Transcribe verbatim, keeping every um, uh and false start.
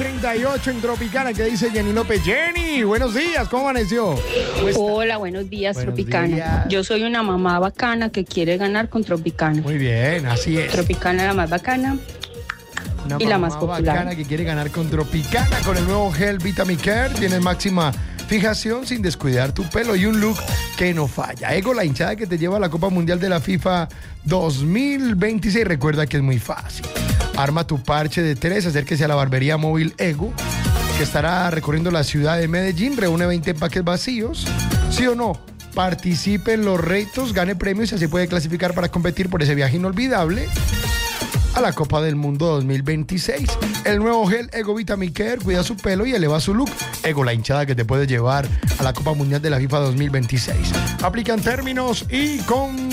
treinta y ocho en Tropicana. ¿Qué dice Jenny López? Jenny, buenos días, ¿cómo amaneció? Hola, buenos días, Buenos Tropicana. días. Yo soy una mamá bacana que quiere ganar con Tropicana. Muy bien, así es. Tropicana la más bacana. Una y la mamá más popular. bacana que quiere ganar con Tropicana con el nuevo gel Vitamin Care. Tienes máxima fijación sin descuidar tu pelo y un look que no falla. Ego, la hinchada que te lleva a la Copa Mundial de la FIFA dos mil veintiséis. Recuerda que es muy fácil. Arma tu parche de tres, acérquese a la barbería móvil Ego, que estará recorriendo la ciudad de Medellín. Reúne veinte empaques vacíos. ¿Sí o no? Participe en los retos, gane premios y así puede clasificar para competir por ese viaje inolvidable a la Copa del Mundo dos mil veintiséis. El nuevo gel Ego Vitamin Care cuida su pelo y eleva su look. Ego, la hinchada que te puede llevar a la Copa Mundial de la FIFA dos mil veintiséis. Aplican términos y con